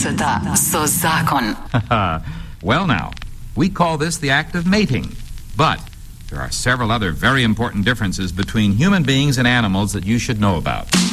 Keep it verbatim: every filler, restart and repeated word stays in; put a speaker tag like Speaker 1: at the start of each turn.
Speaker 1: Telesata so zakon.
Speaker 2: Well now, we call this the act of mating. But there are several other very important differences between human beings and animals that you should know about.